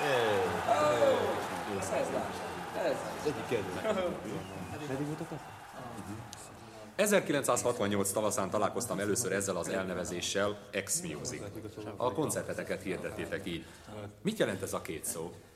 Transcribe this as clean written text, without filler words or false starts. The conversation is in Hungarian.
...1968 tavaszán találkoztam először ezzel az elnevezéssel, X-Music. A koncerteteket hirdettétek így. Mit jelent ez a két szó?